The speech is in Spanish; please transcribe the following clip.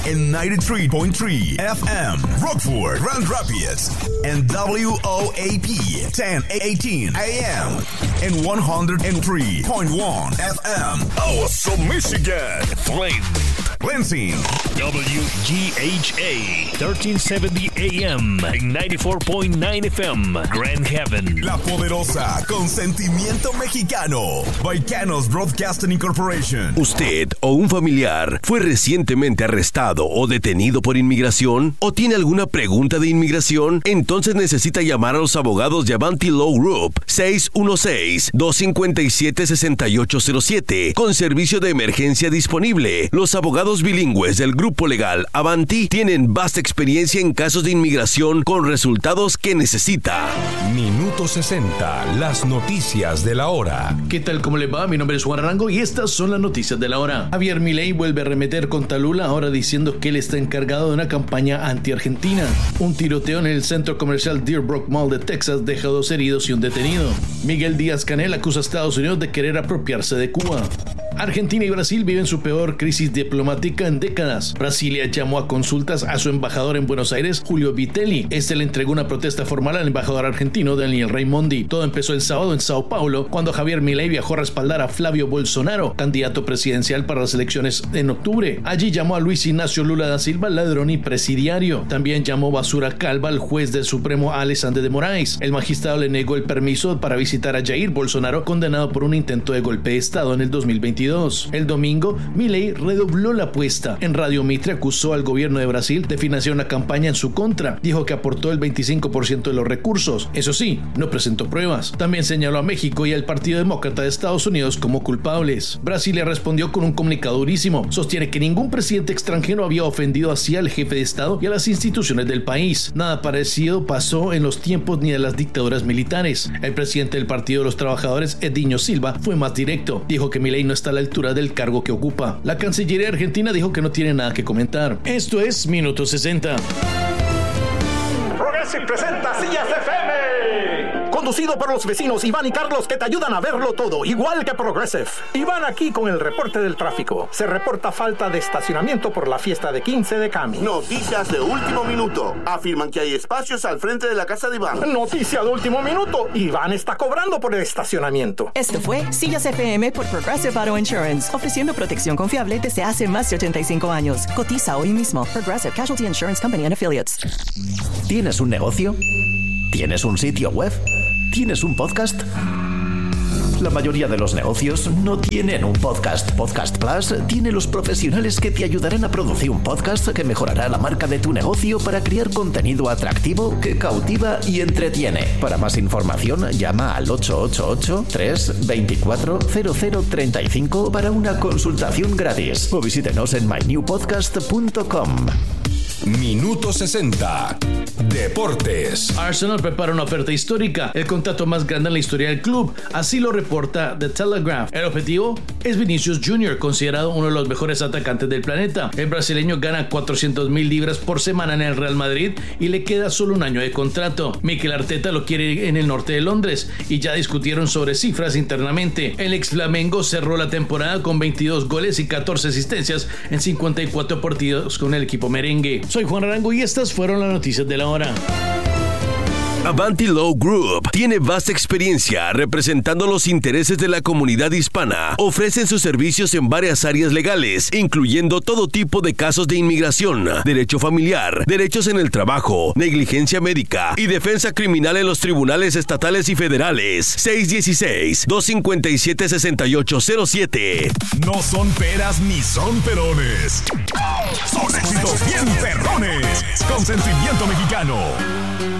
en 93.3 FM, Rockford, Grand Rapids, and WOAP 1018 AM, and 103.1 FM, Awesome, Michigan, Flint, Lansing, WGHA 1370 AM, and 94.9 FM, Grand Haven, La Poderosa, con sentimiento mexicano, Baicanos Broadcasting Incorporation. ¿Usted o un familiar fue recientemente arrestado o detenido por inmigración? ¿O tiene alguna pregunta de inmigración? Entonces necesita llamar a los abogados de Avanti Law Group 616-257-6807 con servicio de emergencia disponible. Los abogados bilingües del grupo legal Avanti tienen vasta experiencia en casos de inmigración con resultados que necesita. Minuto 60, las noticias de la hora. ¿Qué tal? ¿Cómo le va? Mi nombre es Juan Arango y estas son las noticias de la hora. Javier Milei vuelve a arremeter contra Lula, ahora diciendo que él está encargado de una campaña anti-argentina. Un tiroteo en el centro comercial Deerbrook Mall de Texas deja 2 heridos y un detenido. Miguel Díaz-Canel acusa a Estados Unidos de querer apropiarse de Cuba. Argentina y Brasil viven su peor crisis diplomática en décadas. Brasilia llamó a consultas a su embajador en Buenos Aires, Julio Vitelli. Este le entregó una protesta formal al embajador argentino, Daniel Raimondi. Todo empezó el sábado en Sao Paulo, cuando Javier Milei viajó a respaldar a Flavio Bolsonaro, candidato presidencial para las elecciones en octubre. Allí llamó a Luis Ignacio Lula da Silva ladrón y presidiario. También llamó basura calva al juez del Supremo Alexandre de Moraes. El magistrado le negó el permiso para visitar a Jair Bolsonaro, condenado por un intento de golpe de Estado en el 2022. El domingo, Milei redobló la apuesta. En Radio Mitre acusó al gobierno de Brasil de financiar una campaña en su contra. Dijo que aportó el 25% de los recursos. Eso sí, no presentó pruebas. También señaló a México y al Partido Demócrata de Estados Unidos como culpables. Brasil le respondió con un comunicado durísimo. Sostiene que ningún presidente extranjero había ofendido así al jefe de Estado y a las instituciones del país. Nada parecido pasó en los tiempos ni de las dictaduras militares. El presidente del Partido de los Trabajadores, Edinho Silva, fue más directo. Dijo que Milei no está a la altura del cargo que ocupa. La Cancillería argentina dijo que no tiene nada que comentar. Esto es Minuto 60. Progressive presenta Sillas FM. Conducido por los vecinos Iván y Carlos, que te ayudan a verlo todo, igual que Progressive. Iván aquí con el reporte del tráfico. Se reporta falta de estacionamiento por la fiesta de 15 de Cami. Noticias de último minuto. Afirman que hay espacios al frente de la casa de Iván. Noticia de último minuto. Iván está cobrando por el estacionamiento. Esto fue Sillas FM por Progressive Auto Insurance, ofreciendo protección confiable desde hace más de 85 años. Cotiza hoy mismo. Progressive Casualty Insurance Company and Affiliates. ¿Tienes un negocio? ¿Tienes un sitio web? ¿Tienes un podcast? La mayoría de los negocios no tienen un podcast. Podcast Plus tiene los profesionales que te ayudarán a producir un podcast que mejorará la marca de tu negocio para crear contenido atractivo que cautiva y entretiene. Para más información, llama al 888-324-0035 para una consultación gratis o visítenos en mynewpodcast.com. Minuto 60. Deportes. Arsenal prepara una oferta histórica, el contrato más grande en la historia del club. Así lo reporta The Telegraph. El objetivo es Vinicius Jr., considerado uno de los mejores atacantes del planeta. El brasileño gana 400,000 libras por semana en el Real Madrid y le queda solo un año de contrato. Mikel Arteta lo quiere en el norte de Londres y ya discutieron sobre cifras internamente. El ex Flamengo cerró la temporada con 22 goles y 14 asistencias en 54 partidos con el equipo merengue. Soy Juan Arango y estas fueron las noticias de la hora. Avanti Law Group tiene vasta experiencia representando los intereses de la comunidad hispana. Ofrecen sus servicios en varias áreas legales, incluyendo todo tipo de casos de inmigración, derecho familiar, derechos en el trabajo, negligencia médica y defensa criminal en los tribunales estatales y federales. 616-257-6807. No son peras ni son perones. Son éxitos bien perrones. Con sentimiento mexicano.